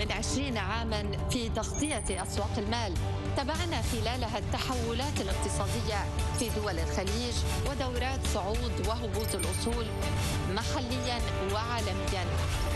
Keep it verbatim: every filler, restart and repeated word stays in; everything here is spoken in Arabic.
من عشرين عاما في تغطية أسواق المال. تابعنا خلالها التحولات الاقتصادية في دول الخليج ودورات صعود وهبوط الأصول محليا وعالميا.